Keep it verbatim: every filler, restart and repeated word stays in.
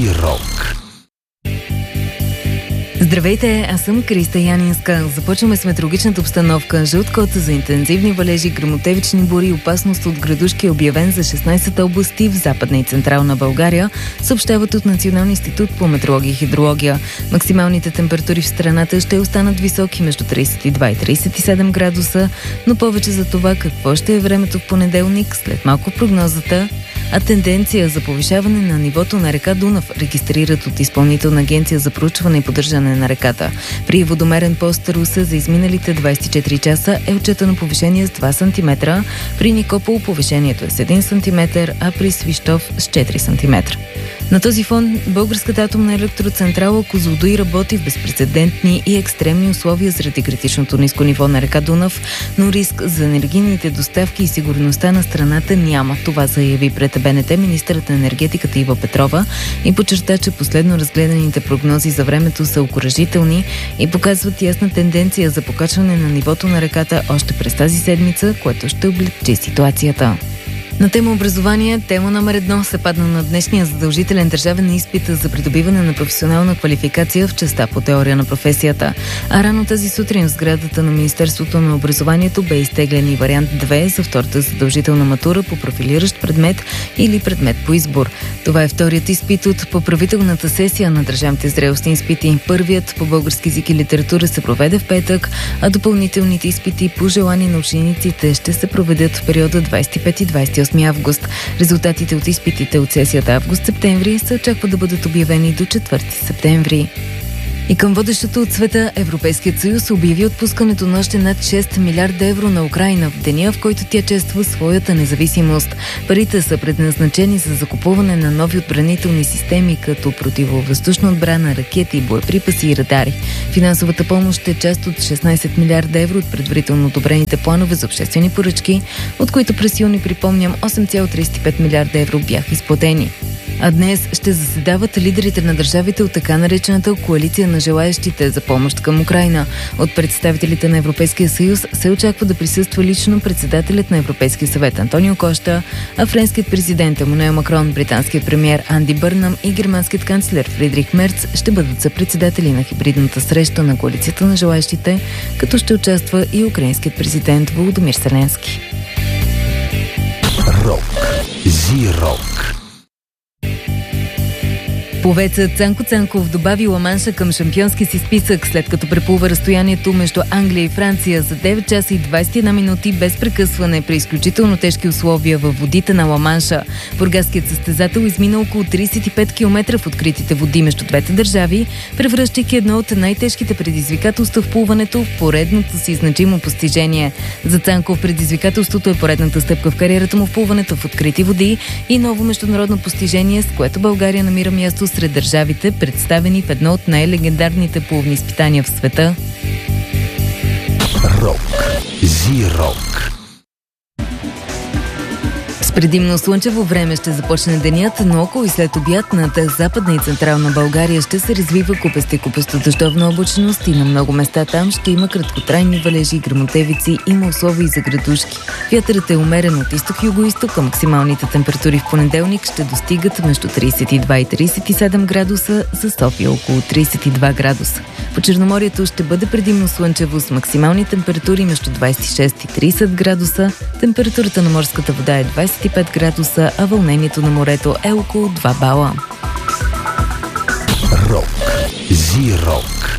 Зирок. Здравейте, аз съм Криста Янинска. Започваме с метеорологичната обстановка. Жълт код за интензивни валежи, гръмотевични бури и опасност от градушки е обявен за шестнайсет области в Западна и Централна България, съобщават от Националния институт по метеорология и хидрология. Максималните температури в страната ще останат високи между трийсет и два и трийсет и седем градуса, но повече за това какво ще е времето в понеделник след малко в прогнозата. А тенденция за повишаване на нивото на река Дунав регистрират от Изпълнителна агенция за проучване и поддържане на реката. При водомерен пост Русе за изминалите двайсет и четири часа е отчетено повишение с два сантиметра, при Никопол повишението е с един сантиметър, а при Свищов с четири сантиметра. На този фон Българската атомна електроцентрала Козлодуй работи в безпрецедентни и екстремни условия заради критичното ниско ниво на река Дунав, но риск за енергийните доставки и сигурността на страната няма. Това заяви пред БНТ министърът на енергетиката Ива Петрова и подчерта, че последно разгледаните прогнози за времето са окуражителни и показват ясна тенденция за покачване на нивото на реката още през тази седмица, което ще облегчи ситуацията. На тема образование, тема номер едно се падна на днешния задължителен държавен изпит за придобиване на професионална квалификация в частта по теория на професията. А рано тази сутрин в сградата на Министерството на образованието бе изтеглен и вариант две за втората задължителна матура по профилиращ предмет или предмет по избор. Това е вторият изпит от поправителната сесия на държавните зрелостни изпити. Първият по български език и литература се проведе в петък, а допълнителните изпити по желание на учениците ще се проведат в периода двайсет и пети - двайсет и осми август. Резултатите от изпитите от сесията август-септември се очаква да бъдат обявени до четвърти септември. И към водещото от света Европейският съюз обяви отпускането на още над шест милиарда евро на Украйна в деня, в който тя чества своята независимост. Парите са предназначени за закупуване на нови отбранителни системи, като противовъздушна отбрана, ракети, боеприпаси и радари. Финансовата помощ е част от шестнайсет милиарда евро от предварително одобрените планове за обществени поръчки, от които през юни, припомням, осем цяло трийсет и пет милиарда евро бяха изплатени. А днес ще заседават лидерите на държавите от така наречената коалиция на желаещите за помощ към Украйна. От представителите на Европейския съюз се очаква да присъства лично председателят на Европейския съвет Антонио Кошта, а френският президент Емануел Макрон, британският премиер Анди Бърнам и германският канцлер Фридрих Мерц ще бъдат съпредседатели на хибридната среща на коалицията на желаещите, като ще участва и украинският президент Володимир Зеленски. Рок. Зирок. Пловецът Цанко Цанков добави Ла-Манша към шампионски си списък, след като преплува разстоянието между Англия и Франция за девет часа и двайсет и една минути без прекъсване при изключително тежки условия във водите на Ла-Манша. Бургаският състезател измина около трийсет и пет километра в откритите води между двете държави, превръщайки едно от най-тежките предизвикателства в плуването в поредното си значимо постижение. За Цанков предизвикателството е поредната стъпка в кариерата му в плуването в открити води и ново международно постижение, с което България намира място сред държавите, представени в едно от най-легендарните плувни изпитания в света. Рок. Зирок. С предимно слънчево време ще започне денят, но около и след обяд над Западна и Централна България ще се развива купеста и купесто-дъждовна облачност и на много места там ще има краткотрайни валежи, гръмотевици, има условия и за градушки. Вятърът е умерен от изток-юго-исток, а максималните температури в понеделник ще достигат между трийсет и два и трийсет и седем градуса, за София около трийсет и два градуса. По Черноморието ще бъде предимно слънчево с максимални температури между двайсет и шест и трийсет градуса, температурата на морската вода е двайсет и пет градуса, а вълнението на морето е около два бала. Рок. Зирок.